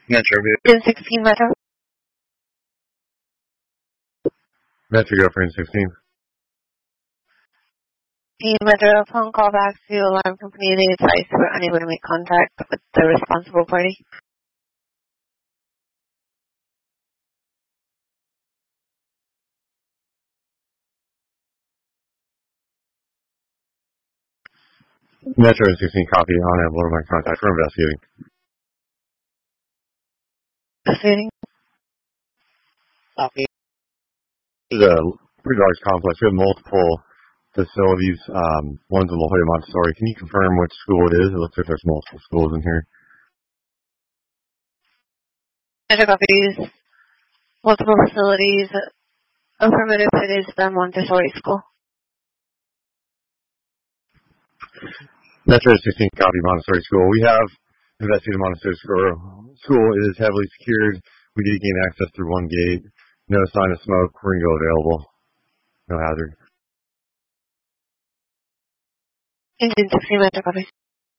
Metro. 16 Metro. Metro, go for 16. Metro, phone call back to alarm company. They advise we're unable to make contact with the responsible party. Metro 16, copy. Unable to make contact. We're investigating. Investigating. Copy. This is a pretty large complex. We have multiple facilities. One's in La Jolla Montessori. Can you confirm which school it is? It looks like there's multiple schools in here. Metro copies. Multiple facilities. Affirmative, it is the Montessori school. Metro 16, copy. Montessori school. We have investigated Montessori school. School is heavily secured. We did gain access through one gate. No sign of smoke. We're going to go available. No hazard. Engine 16 Metro copies.